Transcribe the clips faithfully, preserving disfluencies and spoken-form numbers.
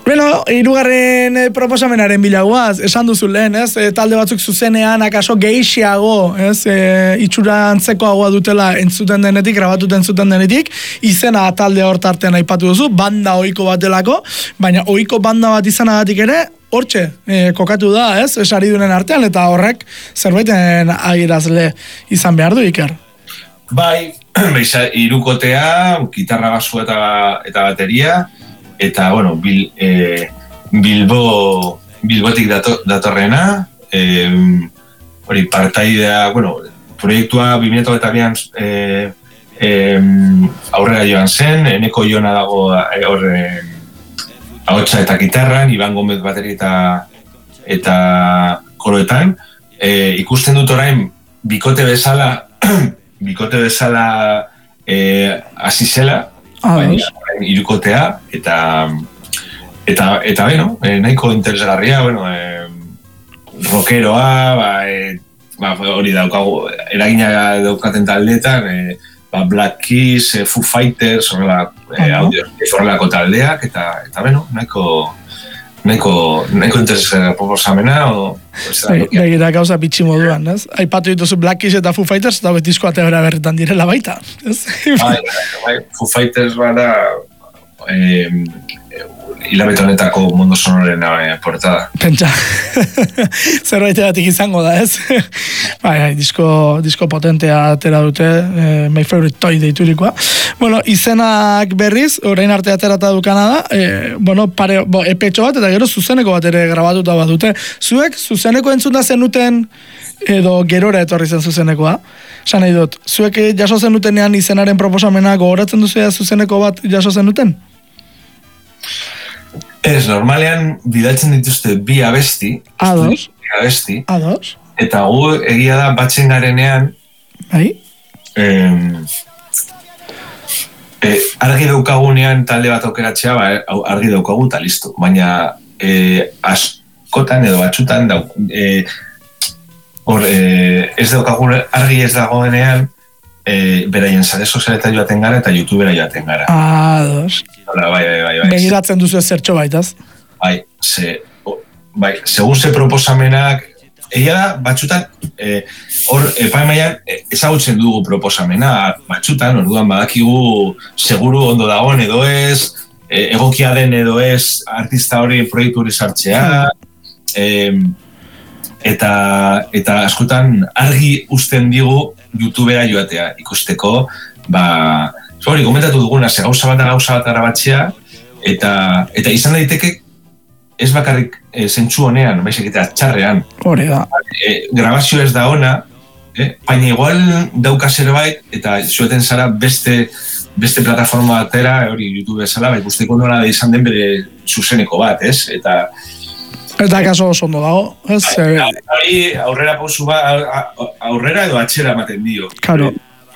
Bueno, hirugarren eh, proposamenaren bilagoaz, esan duzu lehen, ez? E, talde batzuk zuzenean akaso gehiago, ez? E, itxura antzekoagoa dutela entzuten denetik, grabatuten entzuten denetik, izena talde hortartean aipatu duzu, banda ohiko bat delako, baina ohiko banda bat izanagatik ere, hortxe, e, kokatu da, ez? Esaridunen artean, eta horrek zerbaiten agirazle izan behar du, Iker. Bai, hirukotea, gitarra basu eta, eta bateria, eta, bueno, bil, e, Bilbo, Bilbotik dato, datorrena, e, hori, partaidea, bueno, proiektua bi mila hogeita bian e, e, aurrera joan zen, Eneko Iona dago horre ahotsa eta gitarran, Iban Gomez bateri eta, eta koroetan, e, ikusten dut orain, bikote bezala, bikote bezala e, hasi zela, baina hirukotea eta eta eta bueno, eh, nahiko interesgarria, bueno, eh, rockeroa, ba, eh, ba hori daukagu eragina daukaten taldeetan, eh, ba Black Keys, eh, Foo Fighters, horrela eh, audio, horrelako taldeak eta eta bueno, nahiko nahiko nahiko interesgarria proposamena o begira gauza bitxi moduan, ez? Aipatu dituzu Black Keys eta Foo Fighters eta betizko ateora berretan direla baita, ez? Bai, bai, Foo Fighters bada eh, hilabete honetako Mundo Sonoren eh, portada. Pentsa, zerbaitegatik izango da, ez? Bai, disko, disko potentea atera dute, eh, My Favorite Toy deiturikoa. Bueno, izenak berriz, orain arte aterata dukana da, eh, bueno, pare, bo, epetxo bat, eta gero zuzeneko bat ere grabatuta bat dute. Zuek, zuzeneko entzuna zenuten, edo gerora etorri zen zuzenekoa. Esan nahi dut, zuek jaso zenutenean izenaren proposamena gogoratzen duzu zuzeneko bat jaso zenuten? Ez, normalean bidaltzen dituzte bi abesti. Ados. Bi abesti. Ados. Eta gu egia da batzen garenean. Bai. Eh, eh, argi daukagunean talde bat aukeratzea, ba, argi daukagu eta listo. Baina eh, askotan edo batzutan dauk, eh, or, eh, ez daukagun argi ez dagoenean, eh, beraien sare sozialetan joaten gara eta YouTubera joaten gara. Ados. Bai, bai, bai, bai. Begiratzen duzu ez zertxo baitaz. Bai, ze, o, bai, segun ze proposamenak, egia da, batzutan, eh, hor, epaimaian, ezagutzen dugu proposamena, batzutan, orduan badakigu seguru ondo dagoen edo ez, eh, egokia den edo ez, artista hori proiektu hori sartzea, eh, eta, eta askotan argi uzten digu YouTubera joatea, ikusteko, ba, hori, komentatu duguna, ze gauza bat gauza bat grabatzea, eta, eta izan daiteke ez bakarrik e, zentsu honean, baizik eta txarrean. Hori da. E, grabazio ez da ona, eh? Baina igual dauka zerbait, eta zueten zara beste, beste plataforma batera, hori YouTube bezala, bai, guzteko nola da izan den bere zuzeneko bat, ez? Eta Eta kaso oso ondo dago, ez? Hori aurrera pausu bat, aurrera edo atxera ematen dio. Claro.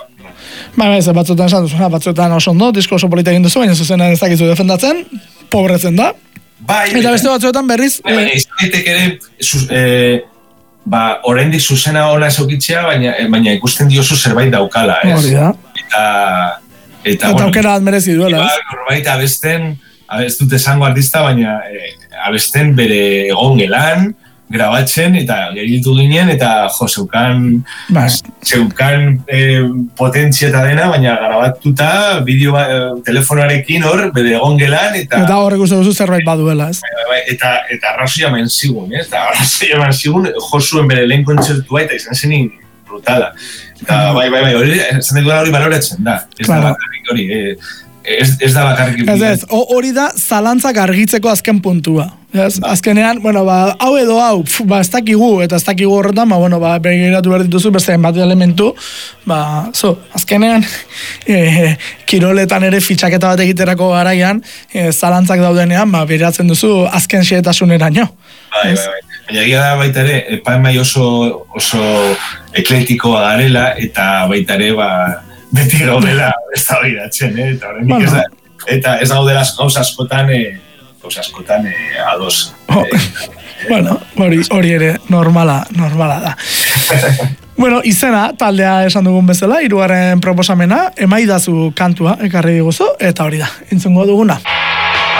Ba, ez, batzuetan esan duzuna, batzuetan oso ondo, disko oso polita egin duzu, baina zuzena ez dakizu defendatzen, pobretzen da. Bai, eta beste batzuetan berriz... Bai, baina izan daitek ere, zuz, eh, ba, oraindik zuzena ona ezokitzea, baina, baina ikusten diozu zerbait daukala, ez? Hori da. Eta... Eta, eta bueno, aukera bat merezi duela, ez? Norbait abesten, ez dut esango artista, baina eh, abesten bere egon gelan, grabatzen, eta geriltu ginen, eta jo, zeukan, ba. zeukan eh, potentzia eta dena, baina grabatuta, bideo ba, telefonarekin hor, bere egon gelan, eta... Eta horrek uste duzu zerbait baduela, ez? Eta, eta arrazoia men zigun, ez? Eta arrazoia men zigun, jo zuen bere lehen kontzertua, eta izan zenin brutala. Eta bai, bai, bai, hori, esan dut hori baloratzen da. Ez claro. Da bakarrik hori, eh, ez, ez da bakarrik... Ez ez, hori da zalantzak argitzeko azken puntua. Ez, azkenean, bueno, ba, hau edo hau, pf, ba, ez dakigu, eta ez dakigu horretan, ba, bueno, ba, begiratu behar dituzu, beste bat elementu, ba, zo, azkenean, e, kiroletan ere fitxaketa bat egiterako garaian, e, zalantzak daudenean, ba, begiratzen duzu azken xeetasuneraino. Bai, bai, bai. Baina egia da baita ere, epaimai oso, oso ekletikoa garela, eta baita ere, ba, beti gaudela, ez da begiratzen, eh? Eta horrenik bueno. ez da, eta ez gaudela gauza askotan, eh, gauza askotan eh, ados. Oh. Eh, bueno, hori, hori ere normala, normala da. Bueno, izena, taldea esan dugun bezala, hirugarren proposamena, emaidazu kantua, ekarri diguzu, eta hori da, entzungo duguna.